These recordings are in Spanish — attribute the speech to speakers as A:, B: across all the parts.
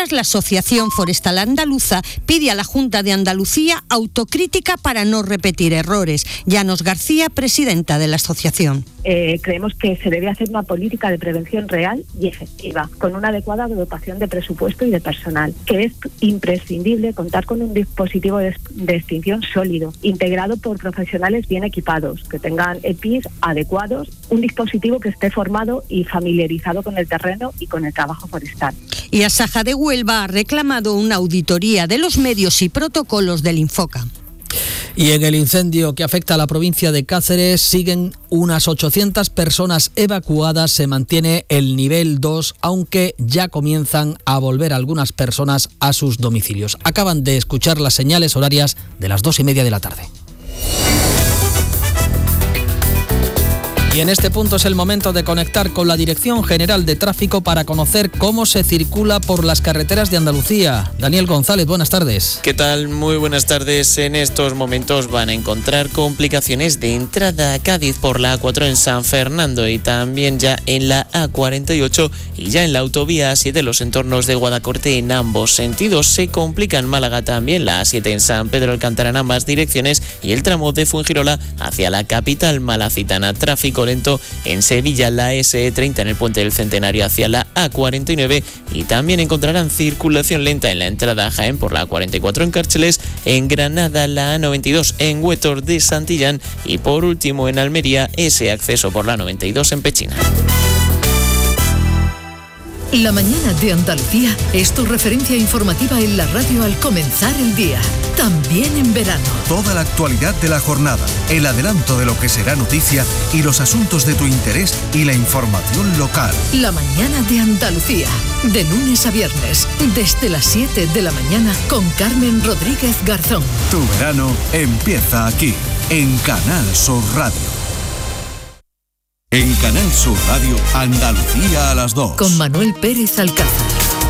A: mientras la Asociación Forestal Andaluza pide a la Junta de Andalucía autocrítica para no repetir errores. Llanos García, presidenta de la asociación.
B: Creemos que se debe hacer una política de prevención real y efectiva, con una adecuada dotación de presupuesto y de personal, que es imprescindible contar con un dispositivo de extinción sólido, integrado por profesionales bien equipados, que tengan EPIs adecuados, un dispositivo que esté formado y familiarizado con el terreno y con el trabajo forestal.
A: Y Asaja de Huelva ha reclamado una auditoría de los medios y protocolos del Infoca.
C: Y en el incendio que afecta a la provincia de Cáceres siguen unas 800 personas evacuadas. Se mantiene el nivel 2, aunque ya comienzan a volver algunas personas a sus domicilios. Acaban de escuchar las señales horarias de las 2:30 de la tarde. Y en este punto es el momento de conectar con la Dirección General de Tráfico para conocer cómo se circula por las carreteras de Andalucía. Daniel González, buenas tardes.
D: ¿Qué tal? Muy buenas tardes. En estos momentos van a encontrar complicaciones de entrada a Cádiz por la A4 en San Fernando y también ya en la A48 y ya en la autovía A7 los entornos de Guadacorte en ambos sentidos. Se complica en Málaga también la A7 en San Pedro Alcántara en ambas direcciones y el tramo de Fuengirola hacia la capital malacitana. Tráfico lento en Sevilla, la SE30 en el Puente del Centenario hacia la A49 y también encontrarán circulación lenta en la entrada a Jaén por la A44 en Cárceles, en Granada la A92 en Huétor de Santillán y por último en Almería ese acceso por la 92 en Pechina.
E: La mañana de Andalucía es tu referencia informativa en la radio al comenzar el día, también en verano.
F: Toda la actualidad de la jornada, el adelanto de lo que será noticia y los asuntos de tu interés y la información local.
E: La mañana de Andalucía, de lunes a viernes, desde las 7 de la mañana con Carmen Rodríguez Garzón.
F: Tu verano empieza aquí, en Canal Sur Radio. En Canal Sur Radio, Andalucía a las 2.
E: Con Manuel Pérez Alcázar.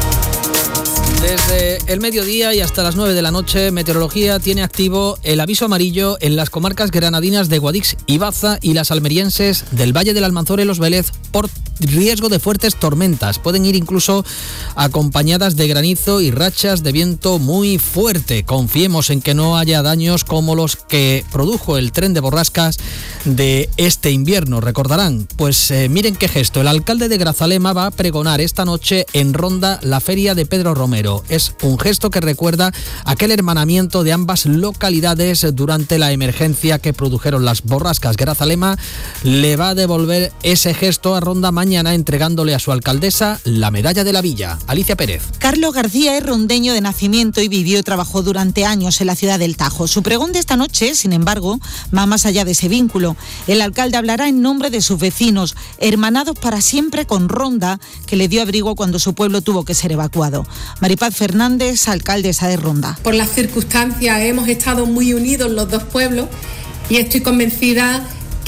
C: Desde el mediodía y hasta las 9 de la noche, Meteorología tiene activo el aviso amarillo en las comarcas granadinas de Guadix y Baza y las almerienses del Valle del Almanzora y Los Vélez por riesgo de fuertes tormentas. Pueden ir incluso acompañadas de granizo y rachas de viento muy fuerte. Confiemos en que no haya daños como los que produjo el tren de borrascas de este invierno. Recordarán, pues miren qué gesto. El alcalde de Grazalema va a pregonar esta noche en Ronda la feria de Pedro Romero. Es un gesto que recuerda aquel hermanamiento de ambas localidades durante la emergencia que produjeron las borrascas. Grazalema le va a devolver ese gesto a Ronda mañana entregándole a su alcaldesa la medalla de la villa. Alicia Pérez.
G: Carlos García es rondeño de nacimiento y vivió y trabajó durante años en la ciudad del Tajo. Su pregón de esta noche, sin embargo, va más allá de ese vínculo. El alcalde hablará en nombre de sus vecinos, hermanados para siempre con Ronda, que le dio abrigo cuando su pueblo tuvo que ser evacuado. Maripaz Fernández, alcaldesa de Ronda.
H: Por las circunstancias hemos estado muy unidos los dos pueblos y estoy convencida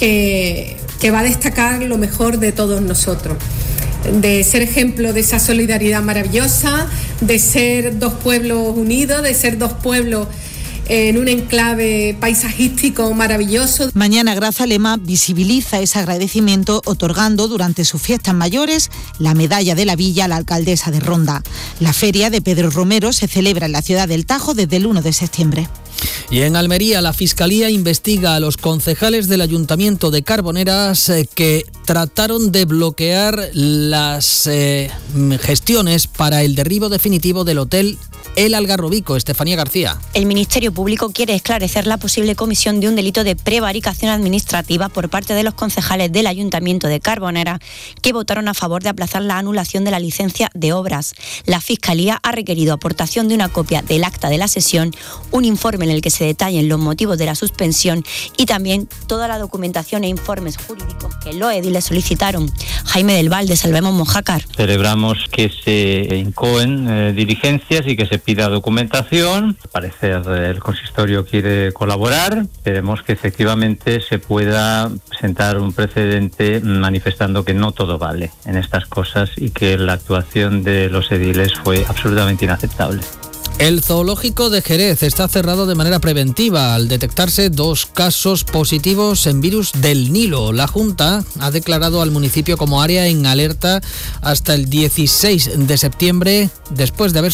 H: que va a destacar lo mejor de todos nosotros, de ser ejemplo de esa solidaridad maravillosa, de ser dos pueblos unidos, de ser dos pueblos en un enclave paisajístico maravilloso.
G: Mañana Grazalema visibiliza ese agradecimiento otorgando durante sus fiestas mayores la medalla de la villa a la alcaldesa de Ronda. La feria de Pedro Romero se celebra en la ciudad del Tajo desde el 1 de septiembre.
C: Y en Almería, la Fiscalía investiga a los concejales del Ayuntamiento de Carboneras que trataron de bloquear las gestiones para el derribo definitivo del hotel El Algarrobico. Estefanía García.
I: El Ministerio Público quiere esclarecer la posible comisión de un delito de prevaricación administrativa por parte de los concejales del Ayuntamiento de Carboneras que votaron a favor de aplazar la anulación de la licencia de obras. La Fiscalía ha requerido aportación de una copia del acta de la sesión, un informe en el que se detallen los motivos de la suspensión y también toda la documentación e informes jurídicos que los ediles solicitaron. Jaime del Val, de Salvemos Mojácar.
J: Celebramos que se incoen diligencias y que se pida documentación. Al parecer el consistorio quiere colaborar. Esperemos que efectivamente se pueda sentar un precedente manifestando que no todo vale en estas cosas y que la actuación de los ediles fue absolutamente inaceptable.
C: El zoológico de Jerez está cerrado de manera preventiva al detectarse 2 casos positivos en virus del Nilo. La Junta ha declarado al municipio como área en alerta hasta el 16 de septiembre, después de haber